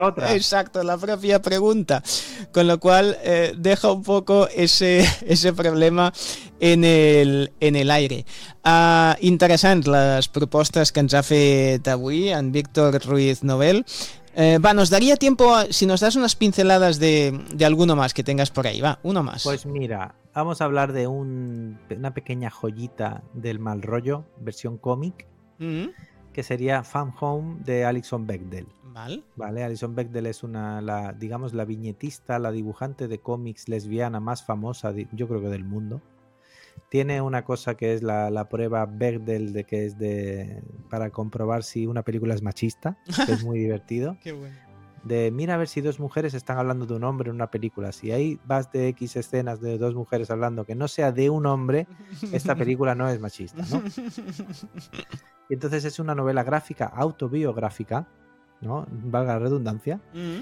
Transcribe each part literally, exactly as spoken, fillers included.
Otra. Exacto, la propia pregunta. Con lo cual eh, deja un poco ese, ese problema en el, en el aire. Uh, interessants les propostes que ens ha fet avui en Víctor Ruiz Novel. Eh, va, nos daría tiempo a, si nos das unas pinceladas de, de alguno más que tengas por ahí. Va, uno más. Pues mira, vamos a hablar de un, una pequeña joyita del mal rollo, versión cómic, mm-hmm. que sería Fan Home de Alison Bechdel. Vale. Vale, Alison Bechdel es una, la, digamos, la viñetista, la dibujante de cómics lesbiana más famosa, de, yo creo que del mundo. Tiene una cosa que es la, la prueba Bechdel de que es de para comprobar si una película es machista, que es muy divertido. Qué bueno. De mira a ver si dos mujeres están hablando de un hombre en una película. Si ahí vas de X escenas de dos mujeres hablando que no sea de un hombre, esta película no es machista, ¿no? Y entonces es una novela gráfica autobiográfica, ¿no? Valga la redundancia,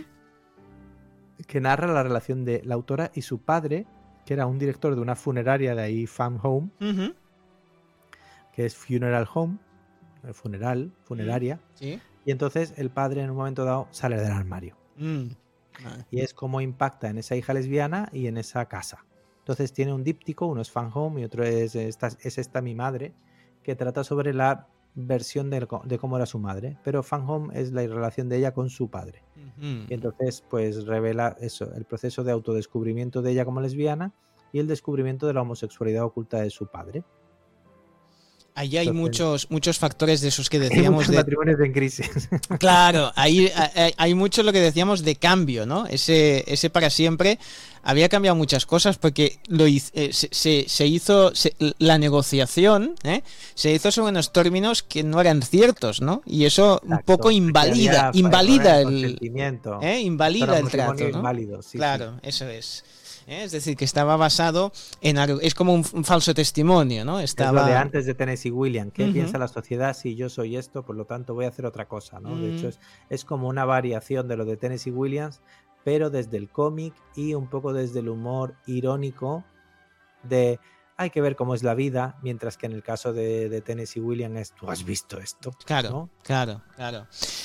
mm-hmm. que narra la relación de la autora y su padre, que era un director de una funeraria de ahí, Fan Home, uh-huh. que es Funeral Home, funeral, funeraria, uh-huh. ¿Sí? Y entonces el padre en un momento dado sale del armario. Uh-huh. Y es como impacta en esa hija lesbiana y en esa casa. Entonces tiene un díptico, uno es Fan Home y otro es esta, es esta mi madre, que trata sobre la versión de, de cómo era su madre, pero Fan Home es la relación de ella con su padre. Uh-huh. Y entonces pues revela eso, el proceso de autodescubrimiento de ella como lesbiana y el descubrimiento de la homosexualidad oculta de su padre. Ahí hay entonces, muchos muchos factores de esos que decíamos hay de matrimonios en crisis. Claro, ahí hay, hay mucho lo que decíamos de cambio, ¿no? Ese ese para siempre había cambiado muchas cosas porque lo hizo, eh, se, se, se hizo se, la negociación, ¿eh? Se hizo sobre unos términos que no eran ciertos, ¿no? Y eso Exacto. un poco invalida invalida el, el ¿eh? invalida el trato, ¿no? Inválido, sí, claro, sí. Eso es. ¿Eh? Es decir, que estaba basado en algo, es como un, un falso testimonio, ¿no? Estaba... Es lo de antes de Tennessee Williams. ¿Qué uh-huh. piensa la sociedad si yo soy esto? Por lo tanto voy a hacer otra cosa, ¿no? Uh-huh. De hecho es, es como una variación de lo de Tennessee Williams, pero desde el cómic y un poco desde el humor irónico de hay que ver cómo es la vida, mientras que en el caso de, de Tennessee Williams es ¿tú has visto esto? Claro, ¿no? claro, claro.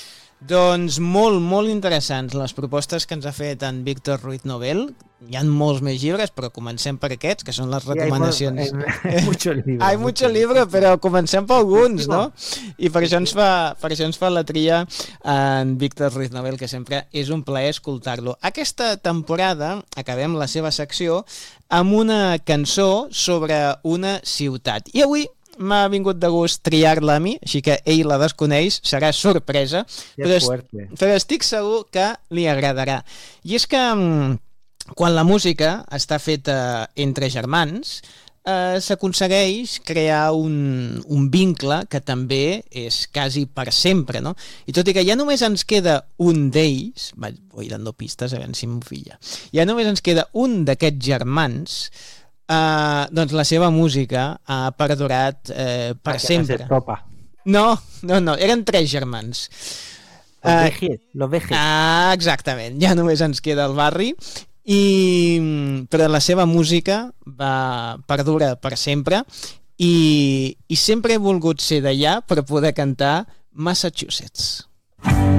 Doncs molt, molt interessants les propostes que ens ha fet en Víctor Ruiz Novel. Hi ha molts més llibres, però comencem per aquests, que són les recomanacions. Sí, hay, hay mucho libro. Hay mucho libro, però comencem per alguns, no? I per això ens fa, per això ens fa la tria en Víctor Ruiz Novel, que sempre és un plaer escoltar-lo. Aquesta temporada acabem la seva secció amb una cançó sobre una ciutat. I avui m'ha vingut de gust triar-la a mi, així que ell la desconeix, serà sorpresa, però, però estic segur que li agradarà. I és que quan la música està feta entre germans, eh, s'aconsegueix crear un, un vincle que també és quasi per sempre, no? I tot i que ja només ens queda un d'ells, voy dando pistes a veure si m'ho filla, ja només ens queda un d'aquests germans, Uh, doncs la seva música ha perdurat uh, per ah, sempre. No, no, no, eren tres germans. Los uh, vejes, los vejes. Ah, exactament, ja només ens queda el barri, i, però la seva música va perdura per sempre i, i sempre he volgut ser d'allà per poder cantar Massachusetts.